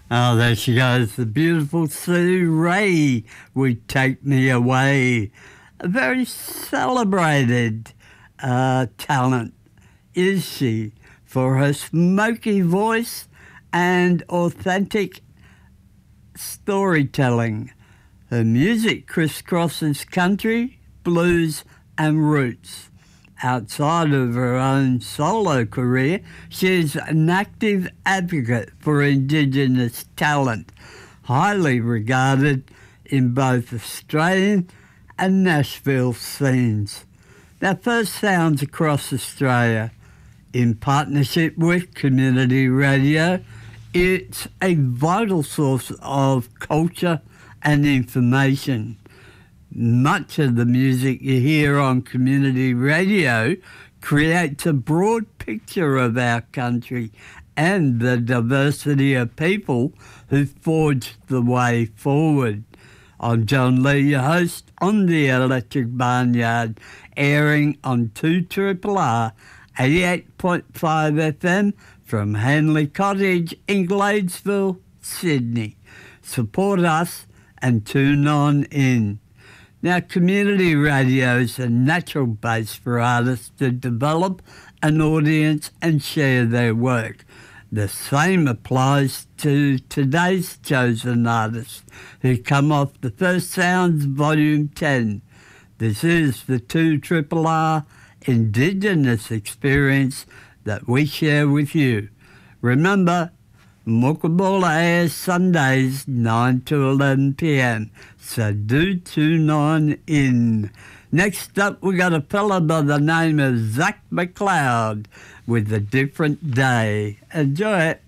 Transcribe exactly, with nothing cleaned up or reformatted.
Oh, there she goes, the beautiful Sue Ray would Take Me Away. A very celebrated uh, talent is she for her smoky voice and authentic storytelling. Her music crisscrosses country, blues and roots. Outside of her own solo career, she is an active advocate for Indigenous talent, highly regarded in both Australian and Nashville scenes. Now, First Sounds Across Australia, in partnership with Community Radio, it's a vital source of culture and information. Much of the music you hear on Community Radio creates a broad picture of our country and the diversity of people who forged the way forward. I'm John Lee, your host on the Electric Barnyard, airing on two R R R eighty-eight point five F M from Hanley Cottage in Gladesville, Sydney. Support us and tune on in. Now, community radio is a natural base for artists to develop an audience and share their work. The same applies to today's chosen artists who come off the First Sounds Volume ten. This is the two R R R Indigenous experience that we share with you. Remember, Mookabola airs Sundays nine to eleven p.m, so do tune on in. Next up, we got a fella by the name of Zach McLeod with A Different Day. Enjoy it.